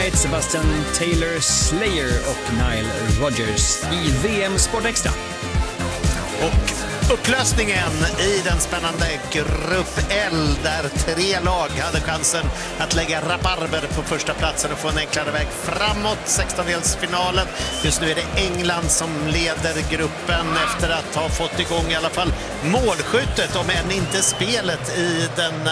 Night, Sebastian Taylor, Slayer och Nile Rodgers i VM Sport Extra. Och upplösningen i den spännande grupp L där 3 lag hade chansen att lägga rabarber på första platsen och få en enklare väg framåt 16-delsfinalen. Just nu är det England som leder gruppen efter att ha fått igång i alla fall målskyttet, om än inte spelet i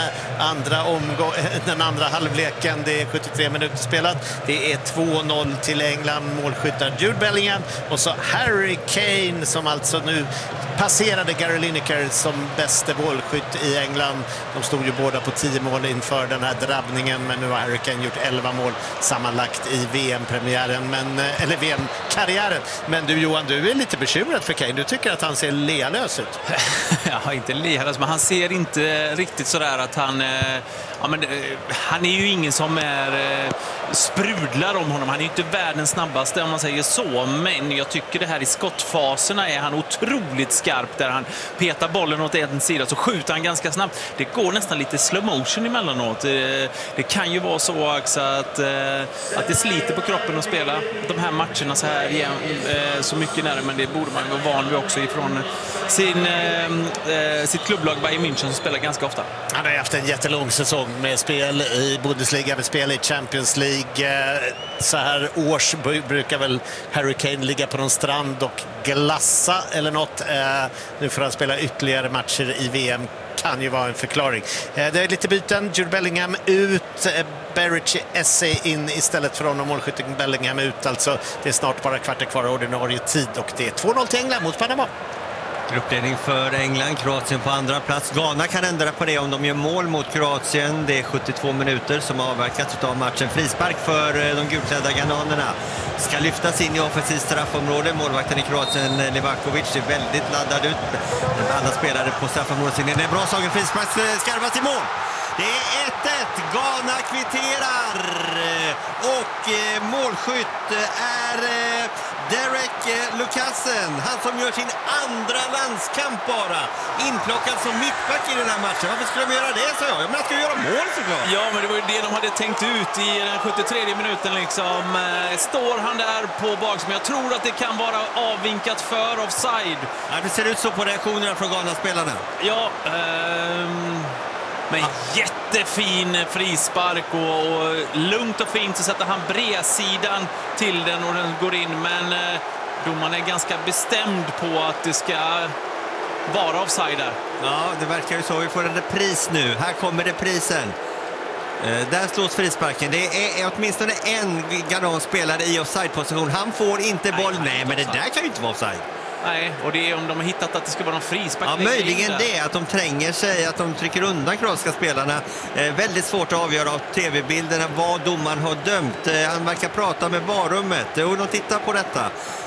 den andra halvleken. Det är 73 minuter spelat. Det är 2-0 till England. Målskyttar Jude Bellingham och så Harry Kane som alltså nu passerade Gary Lineker som bäste målskytt i England. De stod ju båda på 10 mål inför den här drabbningen, men nu har Harry Kane gjort 11 mål sammanlagt i VM-premiären, eller VM-karriären. Men du Johan, du är lite bekymrad för Kane. Du tycker att han ser lealös ut. Ja, inte lealös, men han ser inte riktigt sådär att han... han är ju ingen som sprudlar om honom. Han är ju inte världens snabbaste om man säger så, men jag tycker det här i skottfaserna är han otroligt skarp, där han petar bollen åt en sida så skjuter han ganska snabbt. Det går nästan lite slow motion emellanåt. Det kan ju vara så också att det sliter på kroppen att spela de här matcherna så här igen, så mycket nära, men det borde man vara van vid också ifrån sitt klubblag Bayern München som spelar ganska ofta. Han har haft en jättelång säsong med spel i Bundesliga, med spel i Champions League. Så här års brukar väl Harry Kane ligga på någon strand och glassa eller något. Nu får han spela ytterligare matcher i VM. Kan ju vara en förklaring. Det är lite byten. Jude Bellingham ut, Berrichi Esse in istället för honom. Målskytten Bellingham ut. Alltså det är snart bara kvarter kvar av ordinarie tid och det är 2-0 till England mot Panama. Gruppledning för England, Kroatien på andra plats. Ghana kan ändra på det om de gör mål mot Kroatien. Det är 72 minuter som har avverkats av matchen. Frispark för de gulklädda ghananerna. Ska lyftas in i offensivt straffområde. Målvakten i Kroatien, Livakovic, är väldigt laddad ut. Alla spelare på straffområdet. Det är bra slagen, frispark skarvas i mål. Det är 1-1. Ghana kvitterar. Och målskytt är Derek Lucassen. Han som gör sin andra landskamp bara. Inplockad som mittback i den här matchen. Varför skulle de göra det, så jag? Men han ska göra mål såklart. Ja, men det var ju det de hade tänkt ut i den 73 minuten liksom. Står han där på baksidan? Jag tror att det kan vara avvinkat för offside. Ja, det ser ut så på reaktionerna från Ghana-spelarna. Ja, men jättefin frispark och lugnt och fint så sätter han bredsidan till den och den går in. Men domaren är ganska bestämd på att det ska vara offside där. Ja, det verkar ju så. Vi får en repris nu. Här kommer reprisen. Där slås frisparken. Det är åtminstone en Ghana-spelare i offside-position. Han får inte boll. Nej, men det där kan ju inte vara offside. Nej, och det är om de har hittat att det ska vara någon frispark. Ja, möjligen det, att de tränger sig, att de trycker undan kroatiska spelarna. Väldigt svårt att avgöra av tv-bilderna vad domaren har dömt. Han verkar prata med varummet och de tittar på detta.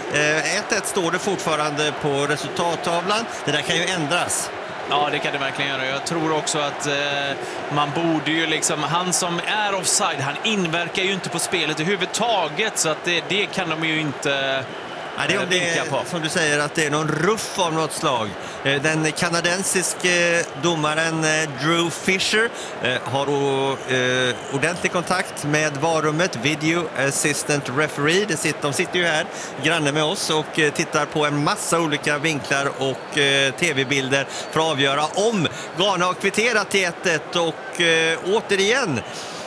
1-1 står det fortfarande på resultattavlan. Det där kan ju ändras. Ja, det kan det verkligen göra. Jag tror också att man borde ju liksom... Han som är offside, han inverkar ju inte på spelet överhuvudtaget. Så att det kan de ju inte... Ja, det är om det är, som du säger, att det är någon ruff av något slag. Den kanadensiske domaren Drew Fisher har ordentlig kontag med varummet, Video Assistant Referee. De sitter ju här granne med oss och tittar på en massa olika vinklar och tv-bilder för att avgöra om Ghana har kvitterat till 1-1 och återigen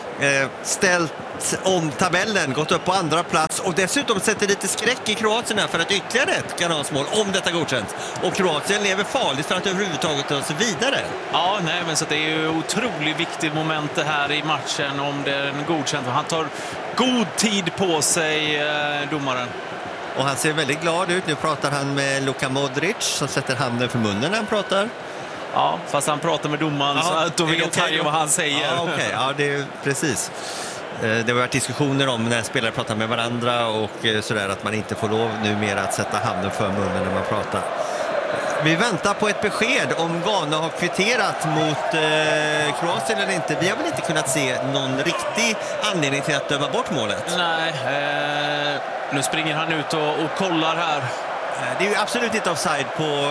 ställt om tabellen, gått upp på andra plats och dessutom sätter lite skräck i Kroatien för att ytterligare ett Ghanasmål om detta godkänns. Och Kroatien lever farligt för att överhuvudtaget ta sig vidare. Ja, nej, men så det är ju otroligt viktigt moment det här i matchen om det är godkänt. Han tar god tid på sig, domaren. Och han ser väldigt glad ut. Nu pratar han med Luka Modric som sätter handen för munnen när han pratar. Ja, fast han pratar med domaren så att då vill jag ta vad han säger. Ja, okej. Ja, det är precis. Det har varit diskussioner om när spelare pratar med varandra och sådär, att man inte får lov numera att sätta handen för munnen när man pratar. Vi väntar på ett besked om Ghana har kvitterat mot Kroatien eller inte. Vi har väl inte kunnat se någon riktig anledning till att döma bort målet. Nej, nu springer han ut och kollar här. Det är ju absolut inte offside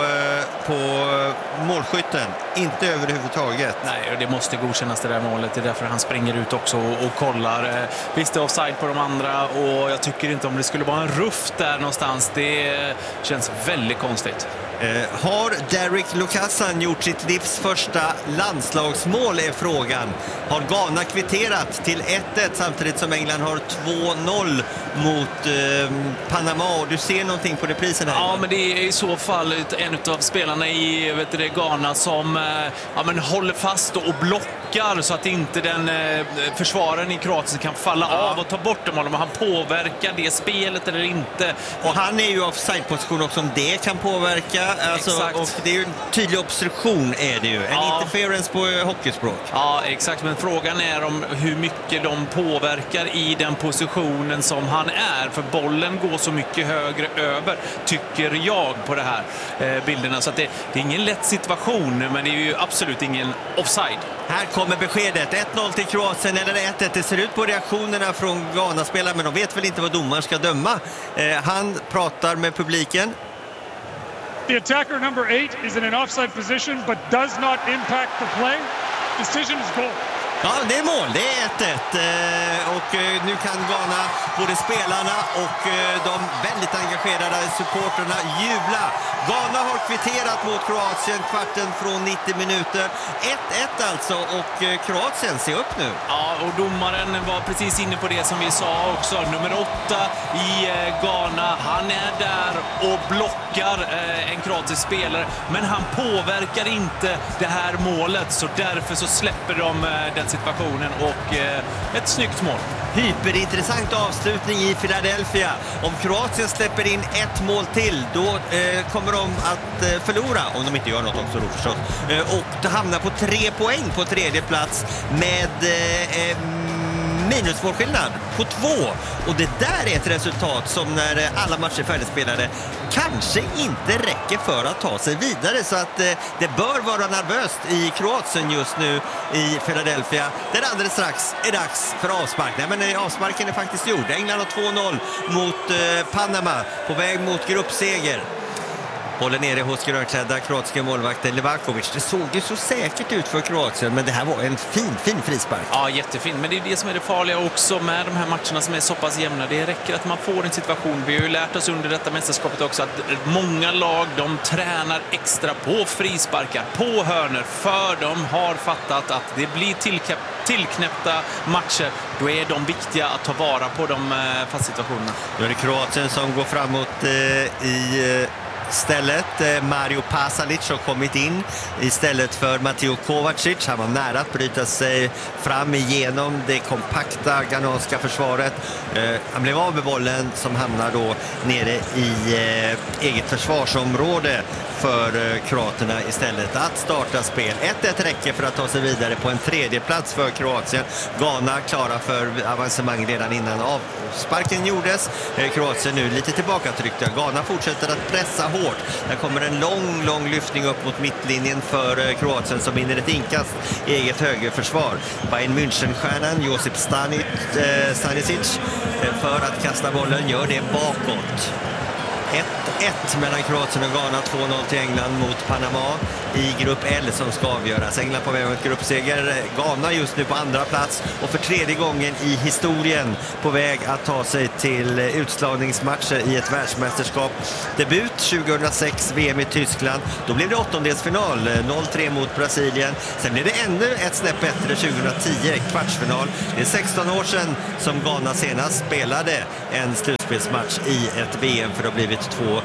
på målskytten. Inte överhuvudtaget. Nej, och det måste godkännas det där målet. Det är därför han springer ut också och kollar. Visst, det är offside på de andra och jag tycker inte om det skulle vara en ruff där någonstans. Det känns väldigt konstigt. Har Derek Lukassan gjort sitt livs första landslagsmål är frågan. Har Ghana kvitterat till 1-1 samtidigt som England har 2-0 mot Panama? Och du ser någonting på reprisen här? Ja, men det är i så fall en av spelarna i Ghana som håller fast och blockar så att inte den försvararen i Kroatien kan falla av och ta bort dem. Om han påverkar det spelet eller inte. Och han är ju offside-position också, om det kan påverka. Alltså, och det är ju en tydlig obstruktion är det ju. En interference på hockeyspråk. Ja, exakt. Men frågan är om hur mycket de påverkar i den positionen som han är. För bollen går så mycket högre över, tycker jag, på det här bilderna. Så att det är ingen lätt situation, men det är ju absolut ingen offside. Här kommer beskedet. 1-0 till Kroatien eller 1-1. Det ser ut på reaktionerna från Ghana-spelare, men de vet väl inte vad domaren ska döma. Han pratar med publiken. The attacker number 8 is in an offside position but does not impact the play. Decision is goal. Ja, det är mål. Det är 1-1. Och nu kan Ghana, både spelarna och de väldigt engagerade supporterna, jubla. Ghana har kvitterat mot Kroatien, kvarten från 90 minuter. 1-1 alltså, och Kroatien ser upp nu. Ja, och domaren var precis inne på det som vi sa också. Nummer 8 i Ghana, han är där och blockar en kroatisk spelare. Men han påverkar inte det här målet, så därför så släpper de den situationen och ett snyggt mål. Hyperintressant avslutning i Philadelphia. Om Kroatien släpper in ett mål till, då kommer de att förlora, om de inte gör något också då förstås. Och hamna på 3 poäng på tredje plats med minusmålskillnad på 2. Och det där är ett resultat som, när alla matcher är färdigspelade, kanske inte räcker för att ta sig vidare. Så att det bör vara nervöst i Kroatien just nu i Philadelphia. Där alldeles strax är dags för avsparkning. Men avsparken är faktiskt gjord. England har 2-0 mot Panama på väg mot gruppseger. Bollen nere hos grönklädda kroatiska målvakten Livakovic. Det såg ju så säkert ut för Kroatien, men det här var en fin frispark. Ja, jättefin. Men det är det som är det farliga också med de här matcherna som är så pass jämna. Det räcker att man får en situation. Vi har ju lärt oss under detta mästerskapet också att många lag, de tränar extra på frisparkar, på hörnor, för de har fattat att det blir tillknäppta matcher. Då är de viktiga att ta vara på de fast situationerna. Då är det Kroatien som går framåt i stället. Mario Pasalic har kommit in istället för Mateo Kovacic. Han var nära att bryta sig fram igenom det kompakta ghananska försvaret. Han blev av med bollen som hamnar då nere i eget försvarsområde för kroaterna istället att starta spel. 1-1 räcker för att ta sig vidare på en tredje plats för Kroatien. Ghana klara för avancemang redan innan avsparken gjordes. Kroatien nu lite tillbakatryckta. Ghana fortsätter att pressa hårt. Där kommer en lång lyftning upp mot mittlinjen för Kroatien som vinner ett inkast i eget högerförsvar. Bayern München-stjärnan Josip Stanisic för att kasta bollen gör det bakåt. 1-1 mellan Kroatien och Ghana, 2-0 till England mot Panama i grupp L som ska avgöras. England på väg mot gruppseger, Ghana just nu på andra plats och för tredje gången i historien på väg att ta sig till utslagningsmatcher i ett världsmästerskap. Debut 2006, VM i Tyskland. Då blev det åttondelsfinal, 0-3 mot Brasilien. Sen blev det ännu ett snäpp bättre 2010, kvartsfinal. Det är 16 år sedan som Ghana senast spelade en slutspelsmatch i ett VM, för det har blivit två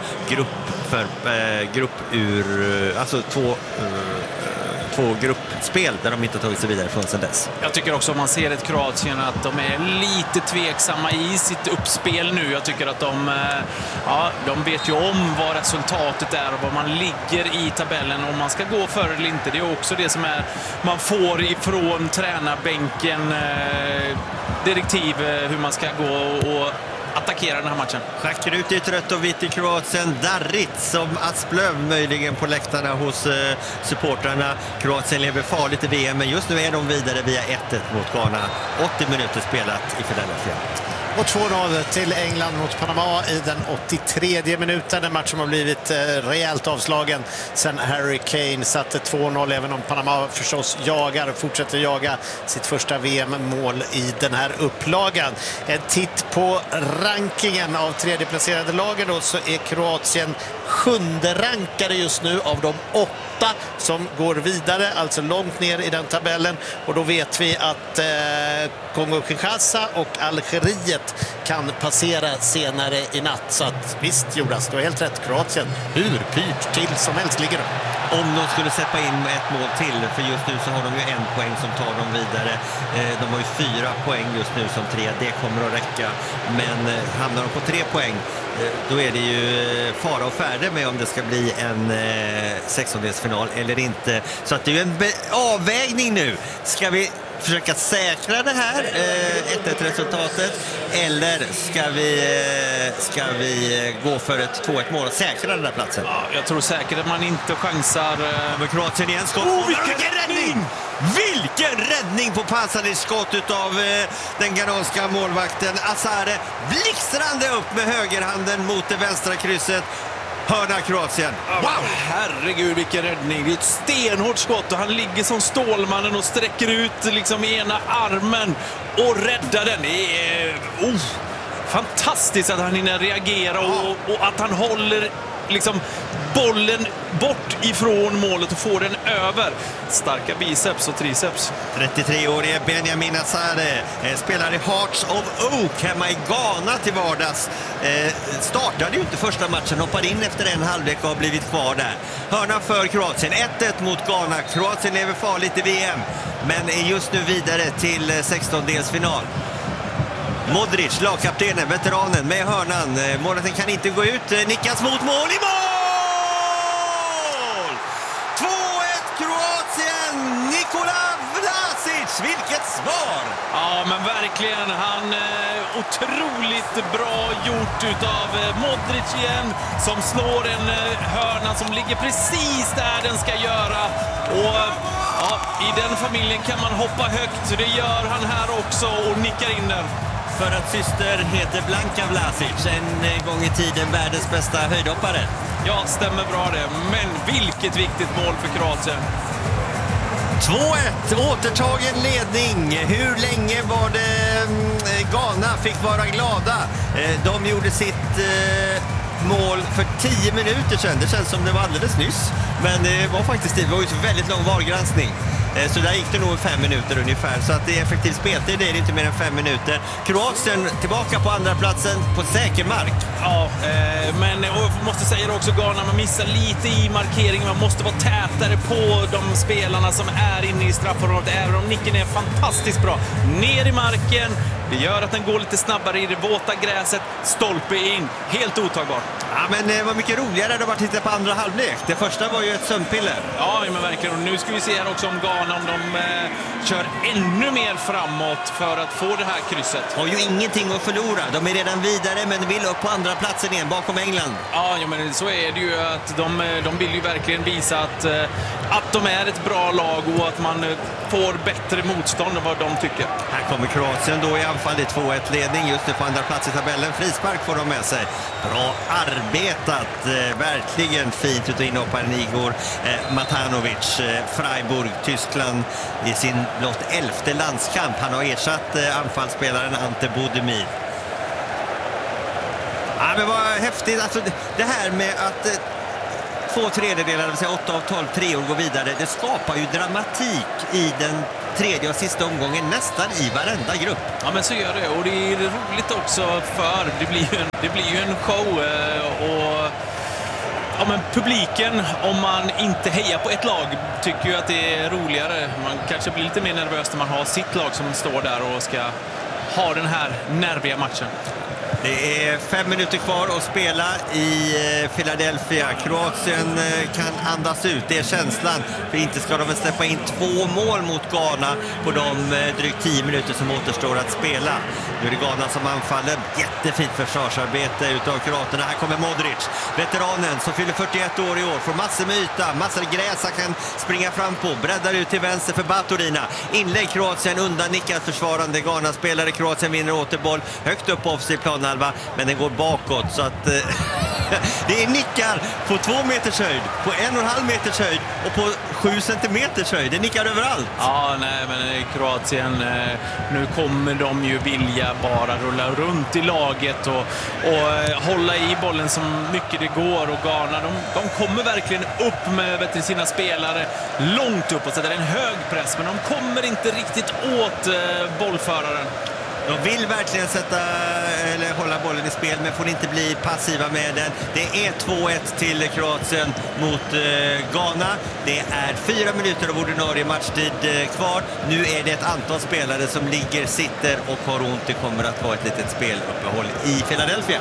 gruppspel där de inte tagit sig vidare från sedan dess. Jag tycker också, om man ser ett Kroatien, att de är lite tveksamma i sitt uppspel nu. Jag tycker att de vet ju om vad resultatet är och vad man ligger i tabellen, om man ska gå för eller inte. Det är också det som man får ifrån tränarbänken, direktiv hur man ska gå och attackera den här matchen. Schackrut rött och vitt i Kroatien. Darrit som Asplöv möjligen på läktarna hos supportrarna. Kroatien lever farligt i VM, men just nu är de vidare via 1-1 mot Ghana. 80 minuter spelat i Philadelphia. Och 2-0 till England mot Panama i den 83:e minuten. En match som har blivit rejält avslagen sen Harry Kane satte 2-0, även om Panama förstås fortsätter jaga sitt första VM-mål i den här upplagan. En titt på rankingen av tredjeplacerade lagen då, så är Kroatien 7:e rankade just nu av de 8 som går vidare, alltså långt ner i den tabellen. Och då vet vi att Kongo-Kinshasa och Algeriet kan passera senare i natt. Så att visst, Jonas, du har helt rätt. Kroatien, hur pyrt till som helst ligger de. Om de skulle släppa in ett mål till, för just nu så har de ju 1 poäng som tar dem vidare. De har ju 4 poäng just nu som 3, det kommer att räcka. Men hamnar de på 3 poäng, då är det ju fara och färde med om det ska bli en 16-delsfinal eller inte. Så att det är ju en avvägning nu. Ska vi försöka säkra det här 1-1 resultatet, eller ska vi gå för ett 2-1 mål och säkra den där platsen? Ja, jag tror säkert att man inte chansar. Men Kroatien igen skott. Vilken räddning! Vilken räddning på passningsskott utav den ghananska målvakten Azare. Blixtrande upp med högerhanden mot det vänstra krysset. Hörna Kroatien. Wow! Herregud, vilken räddning. Det är ett stenhårt skott och han ligger som Stålmannen och sträcker ut liksom ena armen och räddar den. Det är fantastiskt att han hinner reagera och att han håller liksom bollen bort ifrån målet och får den över. Starka biceps och triceps. 33-årige Benjamin Azare spelar i Hearts of Oak hemma i Ghana till vardags. Startade ju inte första matchen, hoppade in efter en halvlek och har blivit kvar där. Hörna för Kroatien, 1-1 mot Ghana. Kroatien lever farligt i VM, men är just nu vidare till 16-delsfinal. Modric, lagkaptenen, veteranen med hörnan. Målet kan inte gå ut. Nickas mot mål i mål! 2-1 Kroatien! Nikola Vlasic, vilket svar! Ja, men verkligen. Han otroligt bra gjort utav Modric igen, som slår en hörna som ligger precis där den ska göra. Och ja, i den familjen kan man hoppa högt. Det gör han här också och nickar in den. För att syster heter Blanka Vlasic, en gång i tiden världens bästa höjdhoppare. Ja, stämmer bra det. Men vilket viktigt mål för Kroatien. 2-1, återtagen ledning. Hur länge var det Ghana fick vara glada? De gjorde sitt mål för 10 minuter sedan. Det känns som det var alldeles nyss. Men det var ju så väldigt lång vargranskning. Så där gick det nog 5 minuter ungefär. Så att det är effektivt speltid, det är inte mer än 5 minuter. Kroatien tillbaka på andra platsen på säker mark. Ja, men jag måste säga det också, Ghana, man missar lite i markeringen. Man måste vara tätare på de spelarna som är inne i straffområdet. Även om nicken är fantastiskt bra. Ner i marken, det gör att den går lite snabbare i det våta gräset. Stolpe in, helt otagbart. Ja, men det var mycket roligare att titta på andra halvlek. Det första var ju ett sömnpiller. Ja, men verkligen. Och nu ska vi se här också om Ghana, om de kör ännu mer framåt för att få det här krysset. Har ju ingenting att förlora. De är redan vidare, men vill upp på andra platsen igen bakom England. Ja, men så är det ju, att de vill ju verkligen visa att de är ett bra lag och att man får bättre motstånd än vad de tycker. Här kommer Kroatien då i anfall i 2-1-ledning just nu på andra plats i tabellen. Frispark får de med sig. Bra arbetat, verkligen fint utav inhopparen Igor Matanovic. Freiburg, Tyskland, i sin blott 11:e landskamp. Han har ersatt anfallsspelaren Ante Budimir. Ja, men vad häftigt. Alltså, det här med att 2/3, det vill säga 8 av 12 treor går vidare, det skapar ju dramatik i den tredje och sista omgången nästan i varenda grupp. Ja, men så gör det, och det är roligt också, för det blir ju en show och ja, men publiken, om man inte hejar på ett lag, tycker ju att det är roligare. Man kanske blir lite mer nervös när man har sitt lag som står där och ska ha den här nerviga matchen. Det är 5 minuter kvar att spela i Philadelphia. Kroatien kan andas ut, det är känslan. För inte ska de väl släppa in 2 mål mot Ghana på de drygt 10 minuter som återstår att spela. Nu är det Ghana som anfaller. Jättefint försvarsarbete utav kroaterna. Här kommer Modric, veteranen som fyller 41 år i år. Får massor med yta, massor gräs han kan springa fram på. Breddar ut till vänster för Baturina. Inlägg Kroatien, undan nickat försvarande Ghana-spelare. Kroatien vinner återboll högt upp på offensiv planhalva, men den går bakåt så att det är nickar på 2 meters höjd, på 1,5 meters höjd och på 7 centimeters höjd. Det nickar överallt. Ja, nej, men Kroatien, nu kommer de ju vilja bara rulla runt i laget och hålla i bollen så mycket det går. Och Ghana, de kommer verkligen upp med sina spelare långt upp och sätter en hög press, men de kommer inte riktigt åt bollföraren. De vill verkligen hålla bollen i spel, men får inte bli passiva med den. Det är 2-1 till Kroatien mot Ghana. Det är 4 minuter av ordinarie matchtid kvar. Nu är det ett antal spelare som sitter och har ont. Det kommer att vara ett litet speluppehåll i Philadelphia.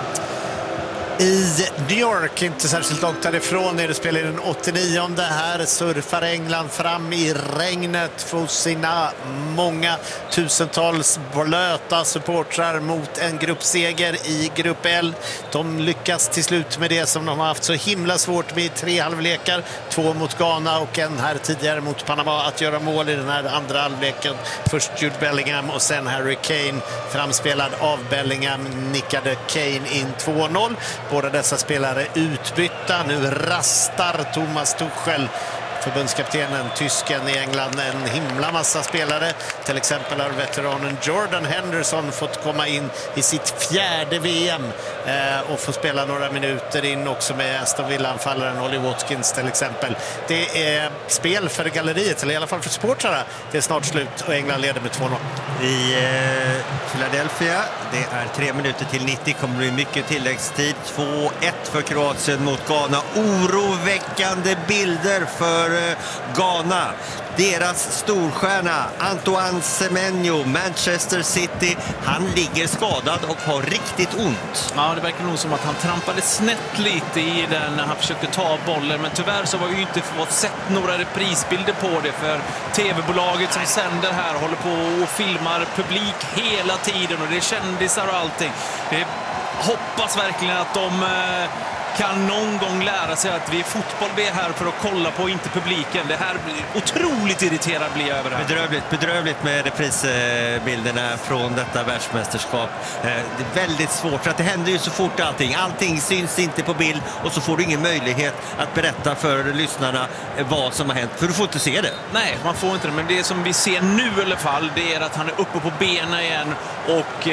I New York, inte särskilt långt därifrån, är det spelar i den 89:e. Här surfar England fram i regnet för sina många tusentals blöta supportrar mot en gruppseger i grupp L. De lyckas till slut med det som de har haft så himla svårt med 3 halvlekar. 2 mot Ghana och en här tidigare mot Panama, att göra mål i den här andra halvleken. Först Jude Bellingham och sen Harry Kane, framspelad av Bellingham, nickade Kane in 2-0. Båda dessa spelare utbytta. Nu rastar Thomas Tuchel, förbundskaptenen, tysken i England, en himla massa spelare. Till exempel har veteranen Jordan Henderson fått komma in i sitt 4:e VM och få spela några minuter in också med Aston Villa-anfallaren Ollie Watkins till exempel. Det är spel för galleriet, eller i alla fall för supportrarna. Det är snart slut och England leder med 2-0. I Philadelphia, det är 3 minuter till 90, kommer det bli mycket tilläggstid. 2-1 för Kroatien mot Ghana. Oroväckande bilder för Ghana. Deras storstjärna Antoine Semenyo, Manchester City, han ligger skadad och har riktigt ont. Ja, det verkar nog som att han trampade snett lite i den när han försökte ta bollen, men tyvärr så var vi ju inte fått sett några reprisbilder på det, för tv-bolaget som sänder här håller på och filmar publik hela tiden och det är kändisar och allting. Det hoppas verkligen att de kan någon gång lära sig att vi är fotboll, vi är här för att kolla på, inte publiken. Det här blir otroligt irriterad blir jag över det här. Bedrövligt med reprisbilderna från detta världsmästerskap. Det är väldigt svårt, för att det händer ju så fort allting syns inte på bild, och så får du ingen möjlighet att berätta för lyssnarna vad som har hänt, för du får inte se det. Nej, man får inte det, men det som vi ser nu i alla fall, det är att han är uppe på benen igen och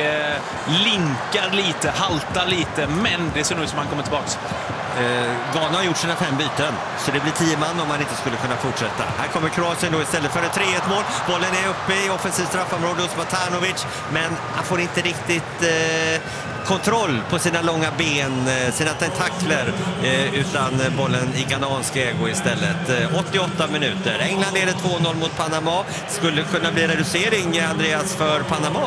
linkar lite, haltar lite, men det ser nu ut som han kommer tillbaka. Ghana har gjort sina 5 byten, så det blir 10 man om man inte skulle kunna fortsätta. Här kommer Kroatien då istället för ett 3-1 mål. Bollen är uppe i offensiv straffområde hos Matanovic, men han får inte riktigt kontroll på sina långa ben, sina tentakler, utan bollen i ghanansk ägo istället. 88 minuter. England leder 2-0 mot Panama. Skulle kunna bli reducering, Andreas, för Panama.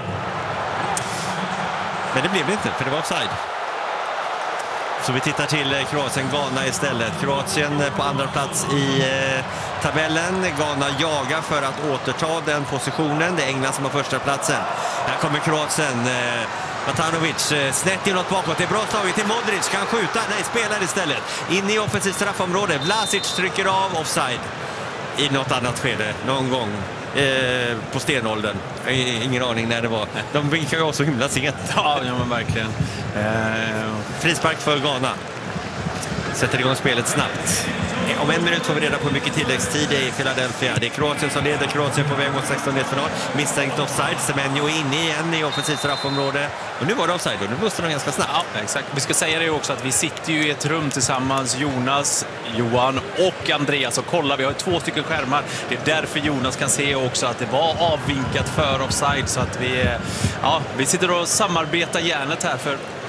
Men det blev inte, för det var offside. Så vi tittar till Kroatien-Ghana istället. Kroatien på andra plats i tabellen. Ghana jagar för att återta den positionen. Det är England som har första platsen. Här kommer Kroatien. Matanovic snett inåt bakåt. Det är bra slaget till Modric. Kan skjuta. Nej, spelar istället. In i offensivt straffområde. Vlasic trycker av, offside. I något annat skede. Någon gång. På stenåldern. Ingen aning när det var. De vinkar ju så himla sent. Ja, men verkligen. Frispark för Ghana. Sätter igång spelet snabbt. Om 1 minut får vi reda på hur mycket tilläggstid det är i Philadelphia. Det är Kroatien som leder. Kroatien på väg mot 16-final. Misstänkt offside. Semenyo inne igen i offensivt straffområde. Och nu var det offside och nu måste de ganska snabbt. Ja, exakt. Vi ska säga det också att vi sitter ju i ett rum tillsammans, Jonas, Johan och Andreas, och kolla, vi har 2 stycken skärmar. Det är därför Jonas kan se också att det var avvinkat för offside, så att vi sitter och samarbetar hjärnet här, för